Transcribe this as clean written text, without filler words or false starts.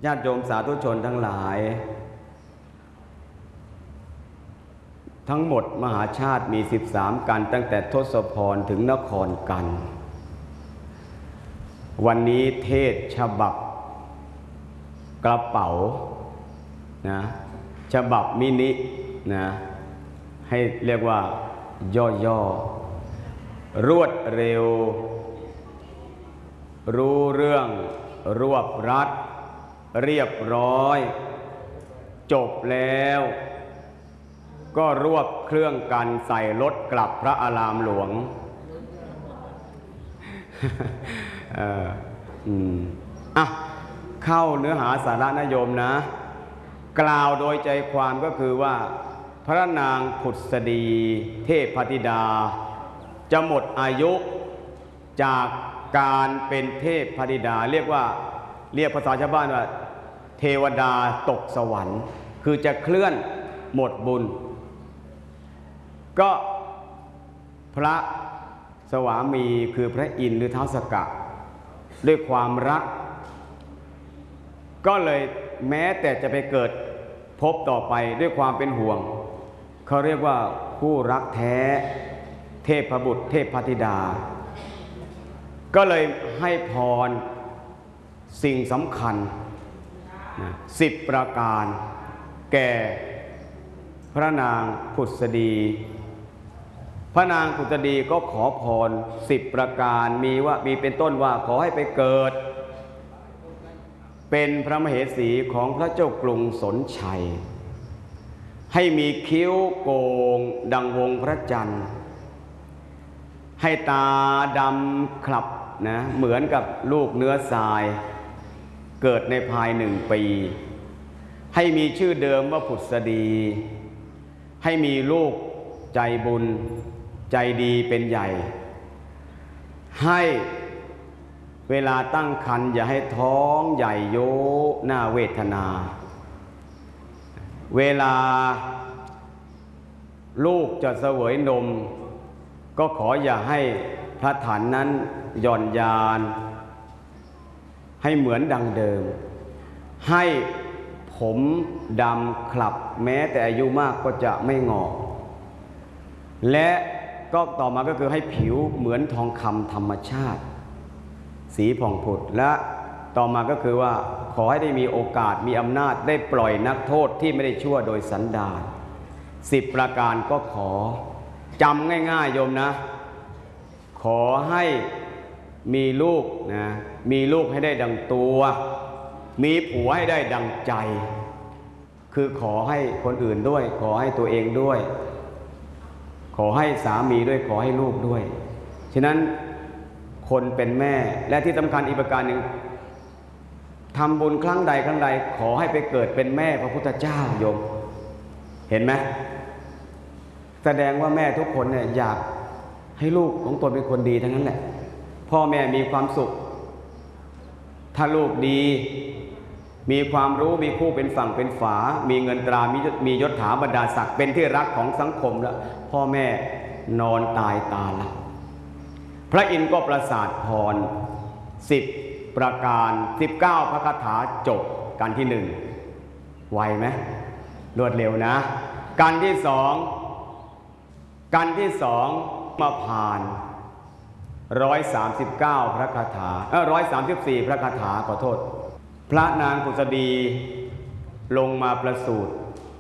ญาติโยมสาธุชนทั้งหลายทั้งหมดมหาชาติมี13กันตั้งแต่ทศพรถึงนครกันวันนี้เทศฉบับกระเป๋านะฉบับมินินะให้เรียกว่าย่อๆรวดเร็วรู้เรื่องรวบรัดเรียบร้อยจบแล้วก็รวบเครื่องกันใส่รถกลับพระอารามหลวงเข้าเนื้อหาสาระนะโยมนะกล่าวโดยใจความก็คือว่าพระนางผุษดีเทพธิดาจะหมดอายุจากการเป็นเทพธิดาเรียกภาษาชาวบ้านว่าเทวดาตกสวรรค์คือจะเคลื่อนหมดบุญก็พระสวามีคือพระอินทร์หรือท้าวสักกะด้วยความรักก็เลยแม้แต่จะไปเกิดพบต่อไปด้วยความเป็นห่วงเขาเรียกว่าคู่รักแท้เทพบุตรเทพธิดาก็เลยให้พรสิ่งสำคัญ10 ประการแก่พระนางผุษดีพระนางผุษดีก็ขอพร10 ประการมีเป็นต้นว่าขอให้ไปเกิดเป็นพระมเหสีของพระเจ้ากรุงสนชัยให้มีคิ้วโก่งดังวงพระจันทร์ให้ตาดำคลับนะเหมือนกับลูกเนื้อทรายเกิดในภาย1 ปีให้มีชื่อเดิมว่าผุษดีให้มีลูกใจบุญใจดีเป็นใหญ่ให้เวลาตั้งครรภ์อย่าให้ท้องใหญ่โยน่าเวทนาเวลาลูกจะเสวยนมก็ขออย่าให้พระฐานนั้นหย่อนยานให้เหมือนดังเดิมให้ผมดำคลับแม้แต่อายุมากก็จะไม่งอกและก็ต่อมาก็คือให้ผิวเหมือนทองคำธรรมชาติสีผ่องผุดและต่อมาก็คือว่าขอให้ได้มีโอกาสมีอำนาจได้ปล่อยนักโทษที่ไม่ได้ชั่วโดยสันดาน10 ประการก็ขอจำง่ายๆโยมนะขอให้มีลูกนะมีลูกให้ได้ดังตัวมีผัวให้ได้ดังใจคือขอให้คนอื่นด้วยขอให้ตัวเองด้วยขอให้สามีด้วยขอให้ลูกด้วยฉะนั้นคนเป็นแม่และที่สำคัญอีกประการหนึ่งทำบุญครั้งใดครั้งใดขอให้ไปเกิดเป็นแม่พระพุทธเจ้าโยมเห็นไหมแสดงว่าแม่ทุกคนเนี่ยอยากให้ลูกของตนเป็นคนดีทั้งนั้นแหละพ่อแม่มีความสุขถ้าลูกดีมีความรู้มีคู่เป็นฝั่งเป็นฝามีเงินตรามียศถาบรรดาศักดิ์เป็นที่รักของสังคมแล้วพ่อแม่นอนตายตาลับพระอินทร์ก็ประสาทพร10 ประการ19 พระคาถาจบการที่1ไวไหมรวดเร็วนะการที่2มาผ่าน139 พระคาถา134 พระคาถาขอโทษพระนางผุษดีลงมาประสูติ